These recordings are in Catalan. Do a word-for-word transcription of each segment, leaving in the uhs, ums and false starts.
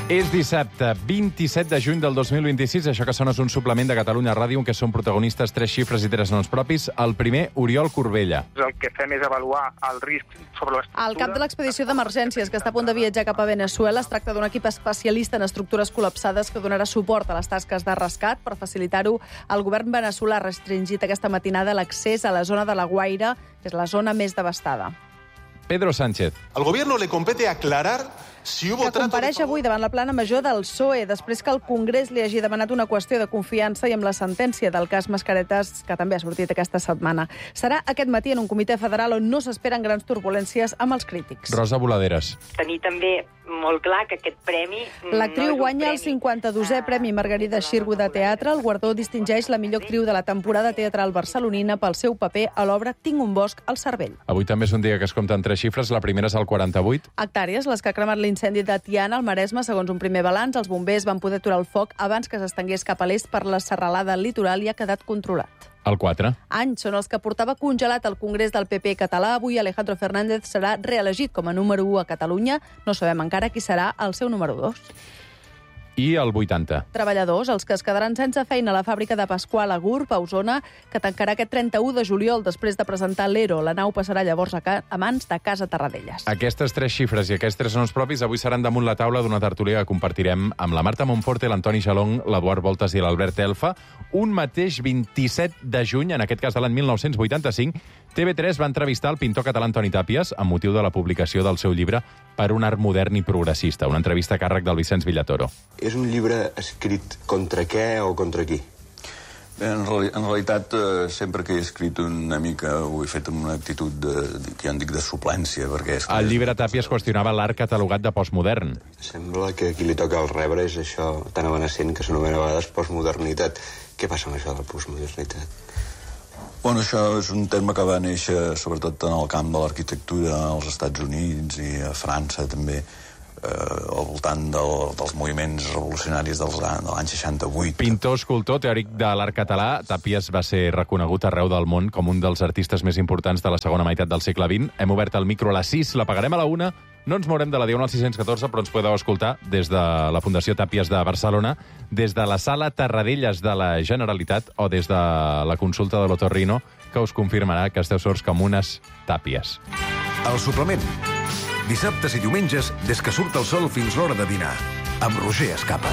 És dissabte, vint-i-set de juny del dos mil vint-i-sis. Això que sona és un suplement de Catalunya Ràdio en què són protagonistes tres xifres i tres noms propis. El primer, Oriol Corbella. El que fem és avaluar el risc sobre l'estructura. El cap de l'expedició d'emergències, que està a punt de viatjar cap a Veneçuela, es tracta d'un equip especialista en estructures col·lapsades que donarà suport a les tasques de rescat. Per facilitar-ho, el govern veneçolà ha restringit aquesta matinada l'accés a la zona de La Guaira, que és la zona més devastada. Pedro Sánchez. Al gobierno le compete aclarar si hubo que compareix avui davant la plana major del P S O E després que el Congrés li hagi demanat una qüestió de confiança i amb la sentència del cas Mascaretes, que també ha sortit aquesta setmana. Serà aquest matí en un comitè federal on no s'esperen grans turbulències amb els crítics. Rosa Voladeres. Tenir també molt clar que aquest premi... L'actriu no guanya el cinquanta-dosè Premi Margarida Xirgu de Teatre. El guardó distingeix la millor actriu de la temporada teatral barcelonina pel seu paper a l'obra Tinc un bosc al cervell. Avui també és un dia que es compten tres xifres. La primera és el quaranta-vuit. Hectàrees, les que ha cremat l'incendi de Tiana, al Maresme, segons un primer balanç. Els bombers van poder aturar el foc abans que s'estengués cap a l'est per la serralada al litoral i ha quedat controlat. El quatre. Anys són els que portava congelat al Congrés del P P català. Avui Alejandro Fernández serà reelegit com a número u a Catalunya. No sabem encara qui serà el seu número dos. I el vuitanta. Treballadors, els que es quedaran sense feina a la fàbrica de Pasqual a Gurb, a Osona, que tancarà aquest trenta-u de juliol després de presentar l'E R O. La nau passarà llavors a, ca a mans de Casa Tarradellas. Aquestes tres xifres i aquests tres noms propis avui seran damunt la taula d'una tertúlia que compartirem amb la Marta Monforte, l'Antoni Xalong, l'Eduard Voltas i l'Albert Elfa. Un mateix vint-i-set de juny, en aquest cas de l'any mil nou-cents vuitanta-cinc, T V tres va entrevistar el pintor català Antoni Tàpies amb motiu de la publicació del seu llibre Per un art modern i progressista, una entrevista a càrrec del Vicenç Villatoro. És un llibre escrit contra què o contra qui? En, reali en realitat, eh, sempre que he escrit una mica ho he fet amb una actitud de, de, que jo en dic de suplència, perquè... És el llibre Tàpies qüestionava l'art catalogat de postmodern. Sembla que qui li toca el rebre és això tan amenacent que s'anomena a vegades postmodernitat. Què passa amb això de la postmodernitat? Bueno, això és un terme que va néixer sobretot en el camp de l'arquitectura als Estats Units i a França també, eh, al voltant del, dels moviments revolucionaris dels, de l'any seixanta-vuit. Pintor, escultor, teòric de l'art català, Tàpies va ser reconegut arreu del món com un dels artistes més importants de la segona meitat del segle vint. Hem obert el micro a les sis, la pagarem a la una. No ens mourem de la Diagonal sis-cents catorze, però ens podeu escoltar des de la Fundació Tàpies de Barcelona, des de la Sala Tarradellas de la Generalitat o des de la consulta de l'Otorrino, que us confirmarà que esteu sorts com unes tàpies. El suplement. Dissabtes i diumenges, des que surt el sol fins l'hora de dinar. Amb Roger Escapa.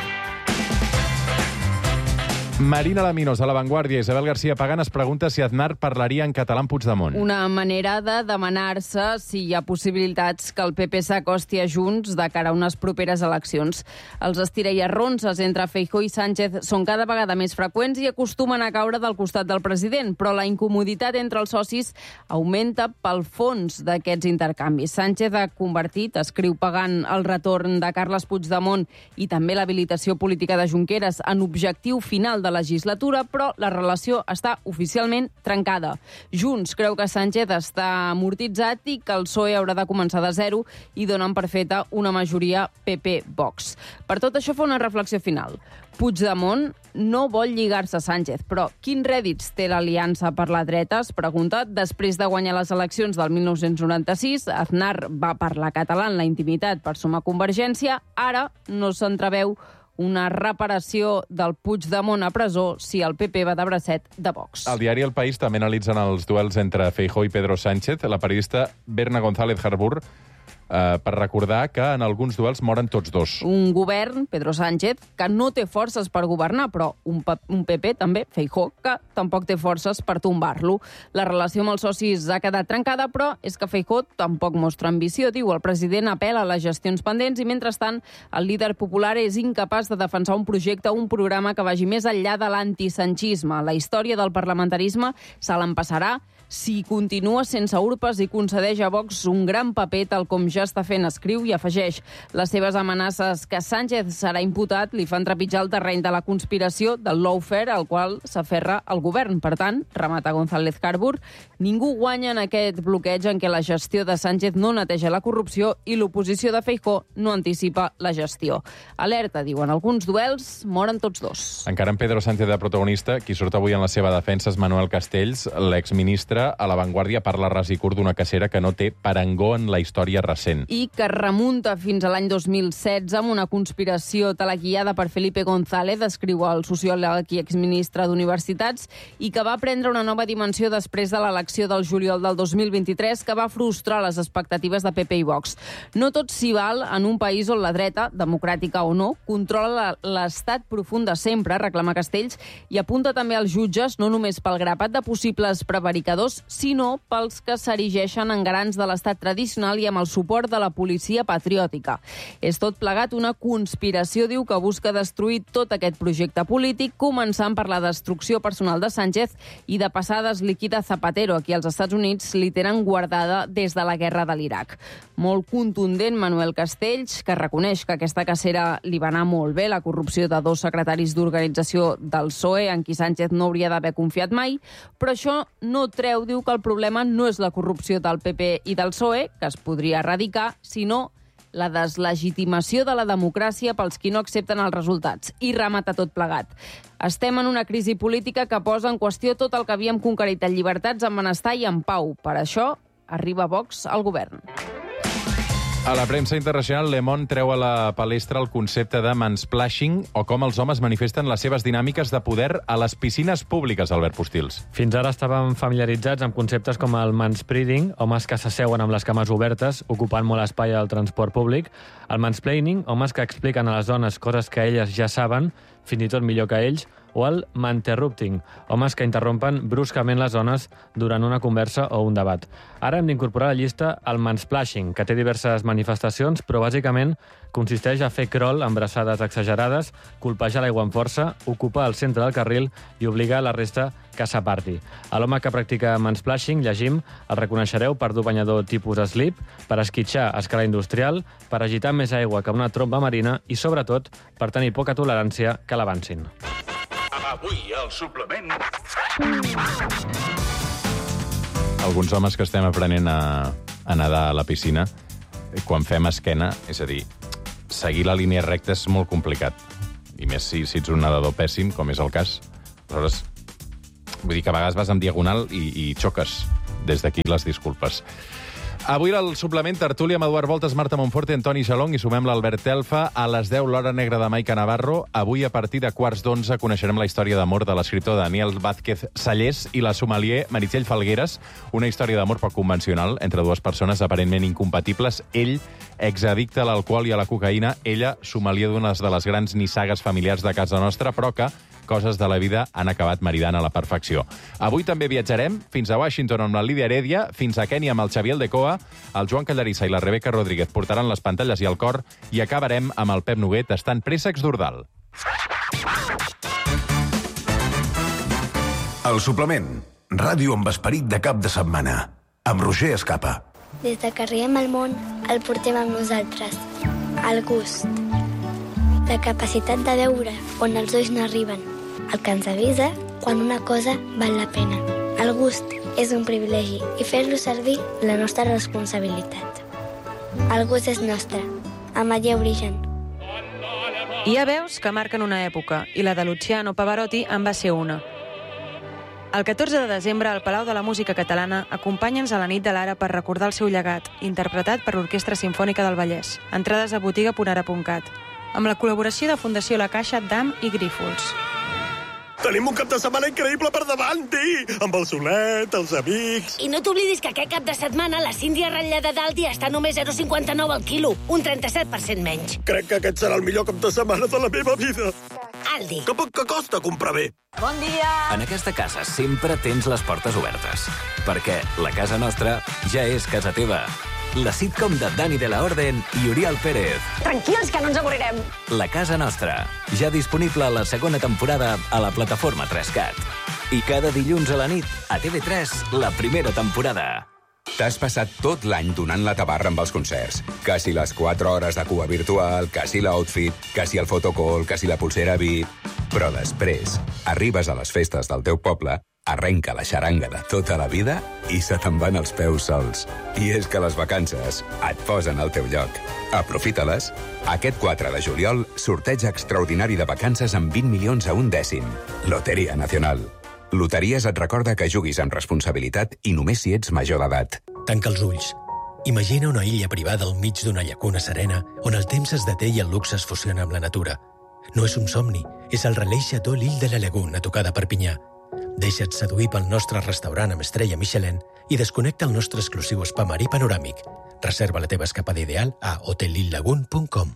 Marina Laminos, de La Vanguardia. Isabel García Pagán es pregunta si Aznar parlaria en català amb Puigdemont. Una manera de demanar-se si hi ha possibilitats que el P P s'acosti a Junts de cara a unes properes eleccions. Els estira i arronses entre Feijóo i Sánchez són cada vegada més freqüents i acostumen a caure del costat del president, però la incomoditat entre els socis augmenta pel fons d'aquests intercanvis. Sánchez ha convertit, escriu Pagán, el retorn de Carles Puigdemont i també l'habilitació política de Junqueras en objectiu final de legislatura, però la relació està oficialment trencada. Junts creu que Sánchez està amortitzat i que el P S O E haurà de començar de zero i donen per feta una majoria P P-Vox. Per tot això fa una reflexió final. Puigdemont no vol lligar-se a Sánchez, però quins rèdits té l'aliança per la dreta? Es pregunta. Després de guanyar les eleccions del mil nou-cents noranta-sis, Aznar va parlar català en la intimitat per sumar Convergència. Ara no s'entreveu una reparació del Puigdemont a presó si el P P va de bracet de Vox. Al diari El País també analitzen els duels entre Feijóo i Pedro Sánchez. La periodista Berna González Harbour Uh, per recordar que en alguns duels moren tots dos. Un govern, Pedro Sánchez, que no té forces per governar, però un, un P P també, Feijóo, que tampoc té forces per tombar-lo. La relació amb els socis ha quedat trencada, però és que Feijóo tampoc mostra ambició, diu. El president apel·la a les gestions pendents i, mentrestant, el líder popular és incapaç de defensar un projecte, un programa que vagi més enllà de l'antisanchisme. La història del parlamentarisme se l'empassarà si continua sense urpes i concedeix a Vox un gran paper, tal com ja està fent, escriu, i afegeix. Les seves amenaces que Sánchez serà imputat li fan trepitjar el terreny de la conspiració del lawfare al qual s'aferra el govern. Per tant, remata González Harbour, ningú guanya en aquest bloqueig en què la gestió de Sánchez no neteja la corrupció i l'oposició de Feijóo no anticipa la gestió. Alerta, diuen, alguns duels moren tots dos. Encara en Pedro Sánchez de protagonista, qui surt avui en la seva defensa és Manuel Castells, l'exministre Ara, a l'avantguàrdia parla ras i curt d'una cacera que no té parangó en la història recent. I que remunta fins a l'any dos mil setze amb una conspiració teleguiada per Felipe González, escriu el sociòleg i exministre d'Universitats, i que va prendre una nova dimensió després de l'elecció del juliol del dos mil vint-i-tres, que va frustrar les expectatives de P P i Vox. No tot s'hi val en un país on la dreta, democràtica o no, controla l'estat profund de sempre, reclama Castells, i apunta també als jutges, no només pel grapat de possibles prevaricadors, sinó pels que s'erigeixen en garants de l'estat tradicional i amb el suport de la policia patriòtica. És tot plegat una conspiració, diu, que busca destruir tot aquest projecte polític, començant per la destrucció personal de Sánchez i de passades liquida Zapatero, aquí als Estats Units li tenen guardada des de la guerra de l'Iraq. Molt contundent Manuel Castells, que reconeix que aquesta cacera li va anar molt bé, la corrupció de dos secretaris d'organització del P S O E, en qui Sánchez no hauria d'haver confiat mai, però això no treu, diu, que el problema no és la corrupció del P P i del P S O E, que es podria erradicar, sinó la deslegitimació de la democràcia pels qui no accepten els resultats. I remata tot plegat. Estem en una crisi política que posa en qüestió tot el que havíem conquerit en llibertats, en benestar i en pau. Per això arriba Vox al govern. A la premsa internacional, Le Monde treu a la palestra el concepte de mansplashing, o com els homes manifesten les seves dinàmiques de poder a les piscines públiques, Albert Postils. Fins ara estàvem familiaritzats amb conceptes com el manspreading, homes que s'asseuen amb les cames obertes, ocupant molt espai al transport públic, el mansplaining, homes que expliquen a les dones coses que elles ja saben, fins i tot millor que ells, o el manterrupting, homes que interrompen bruscament les dones durant una conversa o un debat. Ara hem d'incorporar a la llista el mansplashing, que té diverses manifestacions, però bàsicament consisteix a fer crawl amb braçades exagerades, colpejar l'aigua amb força, ocupar el centre del carril i obligar la resta que s'aparti. A l'home que practica mansplashing, llegim, el reconeixereu per dur banyador tipus slip, per esquitxar a escala industrial, per agitar més aigua que una tromba marina i, sobretot, per tenir poca tolerància que l'avancin. Avui, al suplement... Alguns homes que estem aprenent a, a nedar a la piscina, quan fem esquena, és a dir, seguir la línia recta és molt complicat. I més si, si ets un nedador pèssim, com és el cas. Aleshores, vull dir que a vegades vas en diagonal i, i xoques. Des d'aquí les disculpes. Avui al suplement tertúlia amb Eduard Voltes, Marta Monforte, Antoni Xalong i sumem l'Albert Elfa. A les deu, l'Hora Negra de Maica Navarro. Avui, a partir de quarts d'onze, coneixerem la història d'amor de l'escriptor Daniel Vázquez Sallés i la sommelier Meritxell Falgueres. Una història d'amor poc convencional entre dues persones aparentment incompatibles. Ell, exaddicte a l'alcohol i a la cocaïna. Ella, sommelier d'una de les grans nissagues familiars de casa nostra, però que coses de la vida han acabat maridant a la perfecció. Avui també viatjarem fins a Washington amb la Lídia Heredia, fins a Kènia amb el Xavier Aldecoa, el Joan Calderissa i la Rebeca Rodríguez portaran les pantalles i el cor, i acabarem amb el Pep Noguer tastant préssecs d'Ordal. El suplement. Ràdio amb esperit de cap de setmana. Amb Roger Escapa. Des de que arribem al món, el portem amb nosaltres. El gust. La capacitat de veure on els ulls no arriben. El que ens avisa quan una cosa val la pena. El gust és un privilegi i fer-lo servir la nostra responsabilitat. El gust és nostre. Amaia Origen. Hi ha veus que marquen una època i la de Luciano Pavarotti en va ser una. El catorze de desembre, al Palau de la Música Catalana, acompanya'ns a la nit de l'Ara per recordar el seu llegat, interpretat per l'Orquestra Simfònica del Vallès. Entrades a botiga punt ara punt cat. Amb la col·laboració de Fundació La Caixa, D A M i Grífols. Tenim un cap de setmana increïble per davant, Ti! Amb el solet, els amics... I no t'oblidis que aquest cap de setmana la Síndia ratllada d'Aldi està només zero coma cinquanta-nou al quilo, un trenta-set per cent menys. Crec que aquest serà el millor cap de setmana de la meva vida. Aldi. Que poc que costa comprar bé. Bon dia! En aquesta casa sempre tens les portes obertes, perquè la casa nostra ja és casa teva. La sitcom de Dani de la Orden i Oriol Pérez. Tranquils, que no ens avorrirem. La casa nostra, ja disponible a la segona temporada a la plataforma tres cat. I cada dilluns a la nit, a T V tres, la primera temporada. T'has passat tot l'any donant la tabarra amb els concerts. Que si les quatre hores de cua virtual, que si l'outfit, que si el photocall, que si la pulsera V I P... Però després, arribes a les festes del teu poble, arrenca la xaranga de tota la vida i se te'n van els peus sols. I és que les vacances et posen al teu lloc. Aprofita-les. Aquest quatre de juliol, sorteig extraordinari de vacances amb vint milions a un dècim. Loteria Nacional. Loteries et recorda que juguis amb responsabilitat i només si ets major d'edat. Tanca els ulls. Imagina una illa privada al mig d'una llacuna serena on el temps es deté i el luxe es fusiona amb la natura. No és un somni, és el Relais Chateau L'Île de la Lagune, a tocar de Perpinyà. Deixa't seduir pel nostre restaurant amb estrella Michelin i desconnecta el nostre exclusiu spa marí panoràmic. Reserva la teva escapada ideal a hotel lille lagune punt com.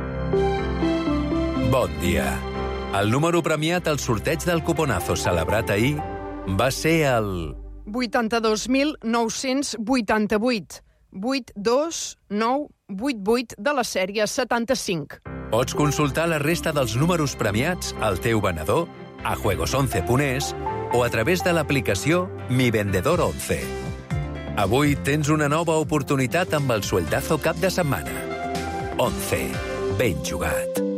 Bon dia. El número premiat al sorteig del cuponazo celebrat ahir va ser el... vuitanta-dos mil nou-cents vuitanta-vuit. vuit dos nou vuit vuit de la sèrie setanta-cinc. Pots consultar la resta dels números premiats al teu venedor, a juegos once punt es o a través de l'aplicació Mi Vendedor once. Avui tens una nova oportunitat amb el sueldazo cap de setmana. once. Ben jugat.